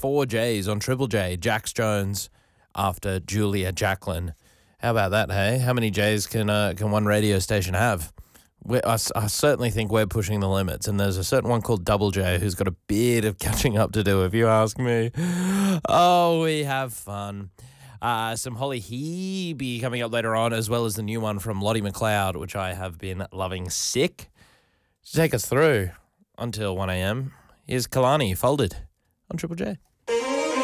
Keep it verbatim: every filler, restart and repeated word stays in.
four J's on Triple J. Jax Jones after Julia Jacqueline. How about that, hey? How many J's can uh, can one radio station have? We're, I, I certainly think we're pushing the limits, and there's a certain one called Double J who's got a bit of catching up to do, if you ask me. Oh, we have fun. Uh, some Holly Hebe coming up later on, as well as the new one from Lottie McLeod, which I have been loving sick. To take us through until one a.m. Here's Kalani Folded on Triple J.